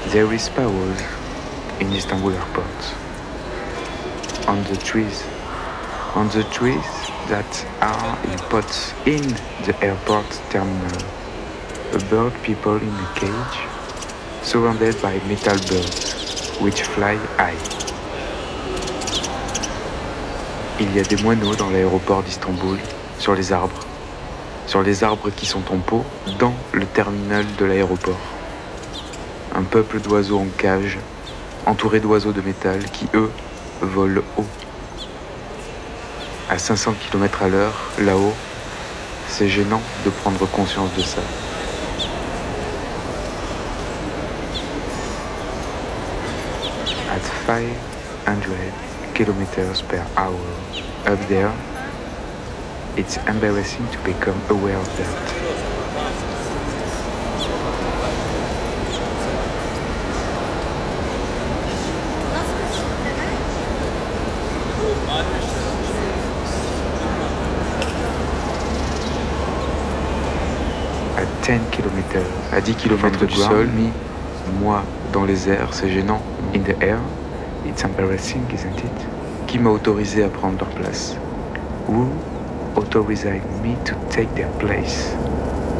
There is powers in Istanbul airport. On the trees that are in pots in the airport terminal. A bird people in a cage, surrounded by metal birds, which fly high. Il y a des moineaux dans l'aéroport d'Istanbul, sur les arbres qui sont en pot dans le terminal de l'aéroport. Un peuple d'oiseaux en cage, entouré d'oiseaux de métal qui, eux, volent haut. À 500 km à l'heure, là-haut, c'est gênant de prendre conscience de ça. At 500 kilometers per hour up there, it's embarrassing to become aware of that. À 10 km, à 10 km du sol, moi dans les airs, c'est gênant. In the air, it's embarrassing, isn't it? Qui m'a autorisé à prendre leur place? Who authorized me to take their place?